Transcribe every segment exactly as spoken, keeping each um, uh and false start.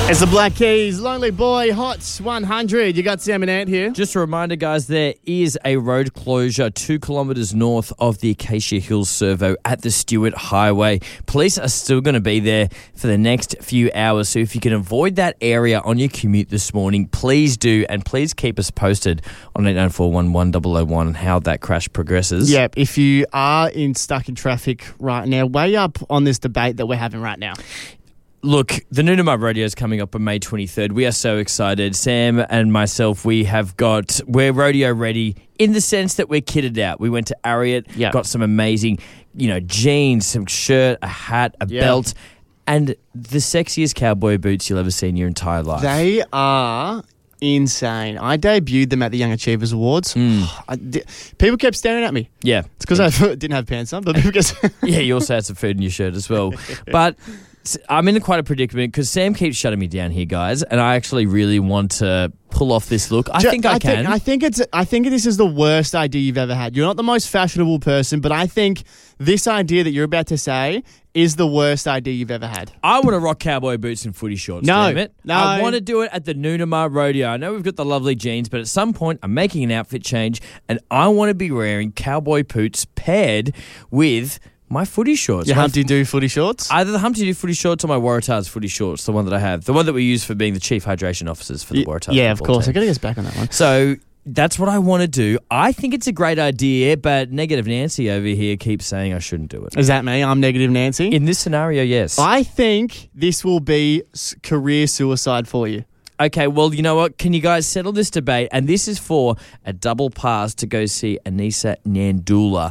It's the Black Keys, Lonely Boy, Hot one hundred. You got Sam and Ant here. Just a reminder, guys, there is a road closure two kilometres north of the Acacia Hills Servo at the Stewart Highway. Police are still going to be there for the next few hours, so if you can avoid that area on your commute this morning, please do, and please keep us posted on eight nine four one one zero zero one and how that crash progresses. Yep, if you are in stuck in traffic right now, weigh up on this debate that we're having right now. Look, the Noon to My Radio is coming up on May twenty-third. We are so excited. Sam and myself, we have got, we're rodeo ready in the sense that we're kitted out. We went to Ariat, Yep. got some amazing, you know, jeans, some shirt, a hat, a Yep. belt, and the sexiest cowboy boots you'll ever see in your entire life. They are insane. I debuted them at the Young Achievers Awards. I di- people kept staring at me. yeah. It's because I didn't have pants on, but people kept Yeah, you also had some food in your shirt as well. But I'm in quite a predicament because Sam keeps shutting me down here, guys, and I actually really want to pull off this look. I Ju- think I, can. Think, I think it's. I think this is the worst idea you've ever had. You're not the most fashionable person, but I think this idea that you're about to say is the worst idea you've ever had. I want to rock cowboy boots and footy shorts. No, damn it. no. I want to do it at the Noonamar Rodeo. I know we've got the lovely jeans, but at some point I'm making an outfit change, and I want to be wearing cowboy boots paired with my footy shorts. Your My Humpty Doo footy shorts. Either the Humpty Doo footy shorts or my Waratahs footy shorts, the one that I have. The one that we use for being the chief hydration officers for the Y- Waratahs. yeah, of football course. team. I got to get us back on that one. So that's what I want to do. I think it's a great idea, but Negative Nancy over here keeps saying I shouldn't do it. Is that me? I'm Negative Nancy. In this scenario, yes. I think this will be s- career suicide for you. Okay, well, you know what? Can you guys settle this debate? And this is for a double pass to go see Anisa Nandula.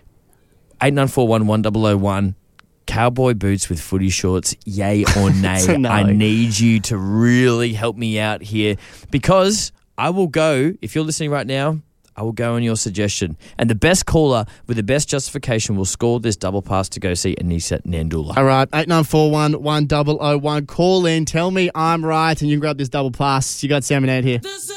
eight nine four one one zero zero one. Cowboy boots with footy shorts, yay or nay? It's a no. I need you to really help me out here because I will go, if you're listening right now, I will go on your suggestion. And the best caller with the best justification will score this double pass to go see Anisa Nandula. All right, eight nine four one one zero zero one. Call in, tell me I'm right, and you can grab this double pass. You got Sam and Ant here.